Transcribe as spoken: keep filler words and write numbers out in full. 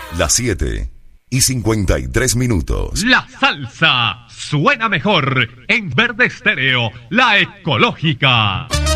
Las siete y cincuenta y tres minutos. La salsa suena mejor en Verde Estéreo, la ecológica.